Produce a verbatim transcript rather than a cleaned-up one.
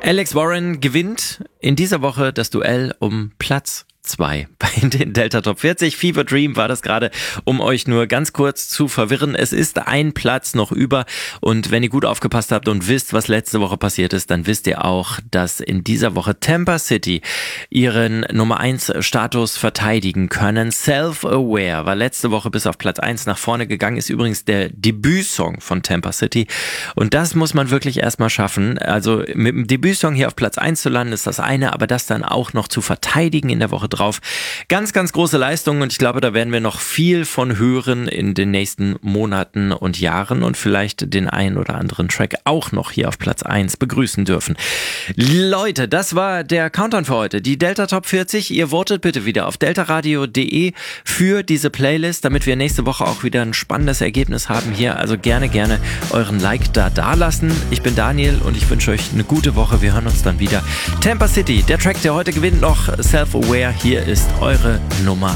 Alex Warren gewinnt in dieser Woche das Duell um Platz zwei bei den Delta Top vierzig. Fever Dream war das gerade, um euch nur ganz kurz zu verwirren. Es ist ein Platz noch über und wenn ihr gut aufgepasst habt und wisst, was letzte Woche passiert ist, dann wisst ihr auch, dass in dieser Woche Tampa City ihren Nummer eins Status verteidigen können. Self-Aware war letzte Woche bis auf Platz eins nach vorne gegangen, ist übrigens der Debütsong von Tampa City und das muss man wirklich erstmal schaffen. Also mit dem Debütsong hier auf Platz eins zu landen ist das eine, aber das dann auch noch zu verteidigen in der Woche drauf. Ganz, ganz große Leistung und ich glaube, da werden wir noch viel von hören in den nächsten Monaten und Jahren und vielleicht den einen oder anderen Track auch noch hier auf Platz eins begrüßen dürfen. Leute, das war der Countdown für heute. Die Delta Top vierzig. Ihr votet bitte wieder auf deltaradio punkt de für diese Playlist, damit wir nächste Woche auch wieder ein spannendes Ergebnis haben hier. Also gerne, gerne euren Like da dalassen. Ich bin Daniel und ich wünsche euch eine gute Woche. Wir hören uns dann wieder. Tampa City, der Track, der heute gewinnt, noch Self-Aware. Hier ist eure Nummer